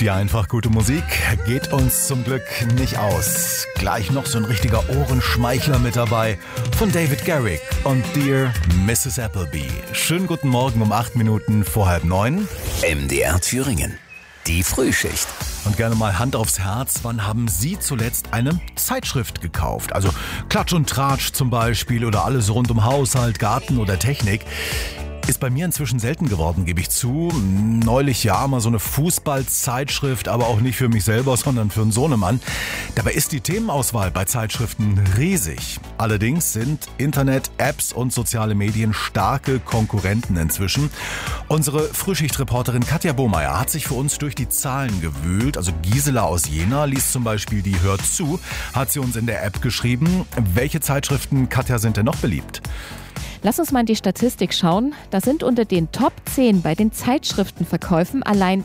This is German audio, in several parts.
Die einfach gute Musik geht uns zum Glück nicht aus. Gleich noch so ein richtiger Ohrenschmeichler mit dabei von David Garrick und Dear Mrs. Appleby. Schönen guten Morgen um 8 Minuten vor 8:30. MDR Thüringen. Die Frühschicht. Und gerne mal Hand aufs Herz, wann haben Sie zuletzt eine Zeitschrift gekauft? Also Klatsch und Tratsch zum Beispiel oder alles rund um Haushalt, Garten oder Technik. Ist bei mir inzwischen selten geworden, gebe ich zu. Neulich ja mal so eine Fußballzeitschrift, aber auch nicht für mich selber, sondern für einen Sohnemann. Dabei ist die Themenauswahl bei Zeitschriften riesig. Allerdings sind Internet, Apps und soziale Medien starke Konkurrenten inzwischen. Unsere Frühschichtreporterin Katja Bohmeier hat sich für uns durch die Zahlen gewühlt. Also Gisela aus Jena liest zum Beispiel die Hört zu, hat sie uns in der App geschrieben. Welche Zeitschriften, Katja, sind denn noch beliebt? Lass uns mal in die Statistik schauen. Da sind unter den Top 10 bei den Zeitschriftenverkäufen allein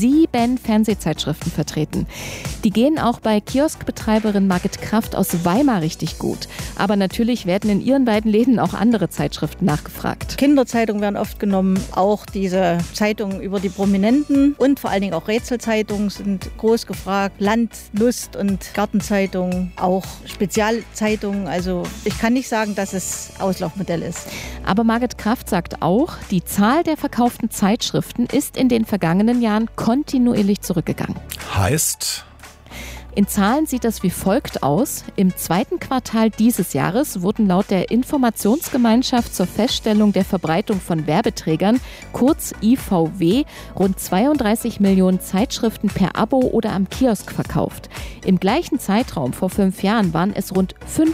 7 Fernsehzeitschriften vertreten. Die gehen auch bei Kioskbetreiberin Margit Kraft aus Weimar richtig gut. Aber natürlich werden in ihren beiden Läden auch andere Zeitschriften nachgefragt. Kinderzeitungen werden oft genommen, auch diese Zeitungen über die Prominenten und vor allen Dingen auch Rätselzeitungen sind groß gefragt. Land-, Lust- und Gartenzeitungen, auch Spezialzeitungen. Also ich kann nicht sagen, dass es Auslaufmodell ist. Aber Margit Kraft sagt auch, die Zahl der verkauften Zeitschriften ist in den vergangenen Jahren kontinuierlich zurückgegangen. Heißt? In Zahlen sieht das wie folgt aus. Im 2. Quartal dieses Jahres wurden laut der Informationsgemeinschaft zur Feststellung der Verbreitung von Werbeträgern, kurz IVW, rund 32 Millionen Zeitschriften per Abo oder am Kiosk verkauft. Im gleichen Zeitraum vor 5 Jahren waren es rund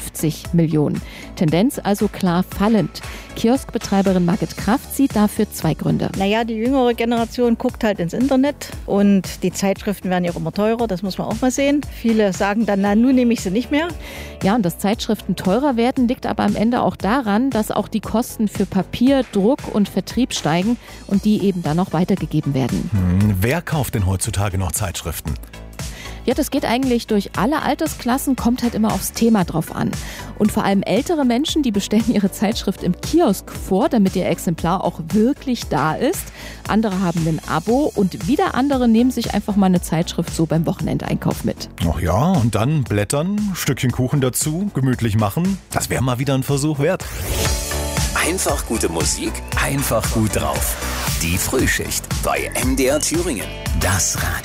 50 Millionen. Tendenz also klar fallend. Kioskbetreiberin Margit Kraft sieht dafür 2 Gründe. Naja, die jüngere Generation guckt halt ins Internet und die Zeitschriften werden ja auch immer teurer, das muss man auch mal sehen. Viele sagen dann, na, nun nehme ich sie nicht mehr. Ja, und dass Zeitschriften teurer werden, liegt aber am Ende auch daran, dass auch die Kosten für Papier, Druck und Vertrieb steigen und die eben dann auch weitergegeben werden. Wer kauft denn heutzutage noch Zeitschriften? Ja, das geht eigentlich durch alle Altersklassen, kommt halt immer aufs Thema drauf an. Und vor allem ältere Menschen, die bestellen ihre Zeitschrift im Kiosk vor, damit ihr Exemplar auch wirklich da ist. Andere haben ein Abo und wieder andere nehmen sich einfach mal eine Zeitschrift so beim Wochenendeinkauf mit. Ach ja, und dann blättern, Stückchen Kuchen dazu, gemütlich machen. Das wäre mal wieder ein Versuch wert. Einfach gute Musik, einfach gut drauf. Die Frühschicht bei MDR Thüringen. Das Radio.